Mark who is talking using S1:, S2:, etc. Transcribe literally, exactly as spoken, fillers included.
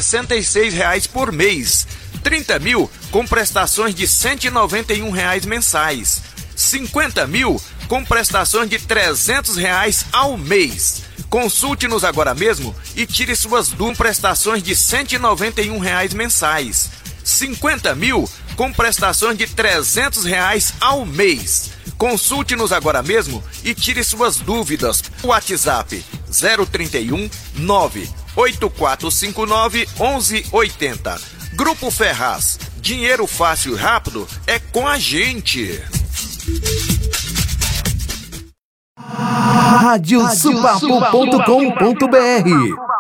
S1: sessenta e seis reais por mês. trinta mil com prestações de cento e noventa e um reais mensais. cinquenta mil com prestações de trezentos reais ao mês. Consulte-nos agora mesmo e tire suas duas prestações de cento e noventa e um reais mensais. cinquenta mil com prestações de trezentos reais ao mês. Consulte-nos agora mesmo e tire suas dúvidas. WhatsApp zero trinta e um, nove oito quatro cinco nove, onze oitenta. Grupo Ferraz, dinheiro fácil e rápido é com a gente.
S2: Rádio Supapo ponto com ponto br